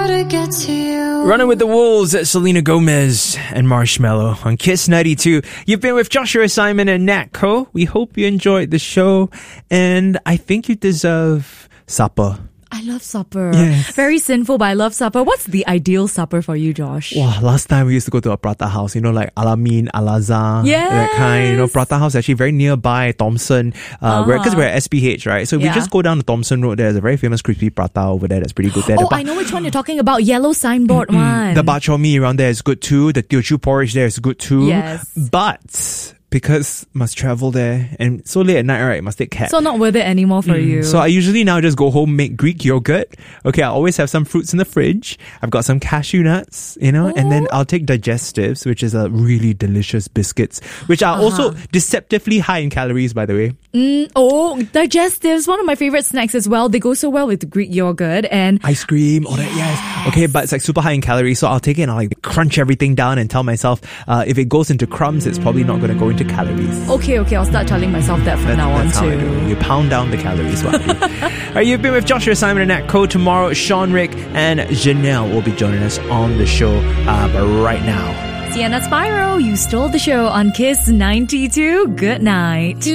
gotta get to you. Running with the Wolves, Selena Gomez and Marshmello on Kiss 92. You've been with Joshua Simon and Nat Co. We hope you enjoyed the show, and I think you deserve supper. I love supper. Yes. Very sinful, but I love supper. What's the ideal supper for you, Josh? Wow, last time we used to go to a prata house, like Alamin, Al-Azhar, Yes. that kind. Prata house actually very nearby Thomson, because we're at SPH, right? So we just go down to Thomson Road. There's a very famous crispy prata over there that's pretty good there. I know which one you're talking about. Yellow signboard one. The bak chor mee around there is good too. The Teochew porridge there is good too. Yes. But because must travel there and so late at night, right, must take cab. So not worth it anymore for you. So I usually now just go home, make Greek yogurt. Okay, I always have some fruits in the fridge. I've got some cashew nuts, and then I'll take digestives, which is a really delicious biscuits, which are also deceptively high in calories, by the way. Digestives, one of my favorite snacks as well. They go so well with Greek yogurt and ice cream, all that, yes. Okay, but it's like super high in calories, so I'll take it and I'll crunch everything down and tell myself, if it goes into crumbs, it's probably not going to go into calories. Okay, I'll start telling myself that from now on that's too. How I do it. You pound down the calories. Alright, you've been with Joshua Simon and Nat Co. Tomorrow, Sean Rick and Janelle will be joining us on the show. But right now, Sienna Spyro, you stole the show on Kiss 92. Good night.